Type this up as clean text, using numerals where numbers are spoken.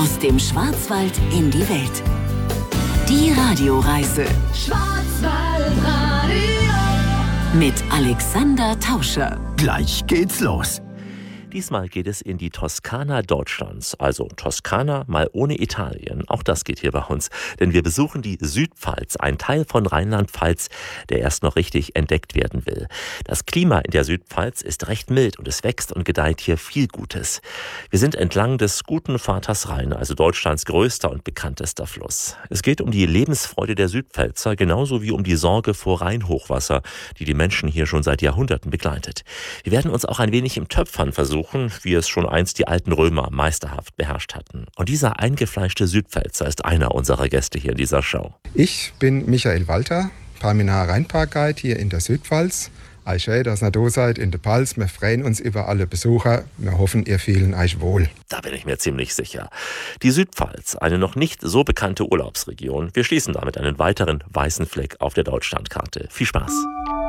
Aus dem Schwarzwald in die Welt. Die Radioreise. Schwarzwaldradio. Mit Alexander Tauscher. Gleich geht's los. Diesmal geht es in die Toskana Deutschlands, also Toskana mal ohne Italien. Auch das geht hier bei uns, denn wir besuchen die Südpfalz, ein Teil von Rheinland-Pfalz, der erst noch richtig entdeckt werden will. Das Klima in der Südpfalz ist recht mild und es wächst und gedeiht hier viel Gutes. Wir sind entlang des guten Vaters Rhein, also Deutschlands größter und bekanntester Fluss. Es geht um die Lebensfreude der Südpfälzer, genauso wie um die Sorge vor Rheinhochwasser, die die Menschen hier schon seit Jahrhunderten begleitet. Wir werden uns auch ein wenig im Töpfern versuchen, wie es schon einst die alten Römer meisterhaft beherrscht hatten. Und dieser eingefleischte Südpfälzer ist einer unserer Gäste hier in dieser Show. Ich bin Michael Walter, Parminar Rheinpark-Guide hier in der Südpfalz. Euch schön, dass ihr da seid in der Pfalz. Wir freuen uns über alle Besucher. Wir hoffen, ihr fühlt euch wohl. Da bin ich mir ziemlich sicher. Die Südpfalz, eine noch nicht so bekannte Urlaubsregion. Wir schließen damit einen weiteren weißen Fleck auf der Deutschlandkarte. Viel Spaß!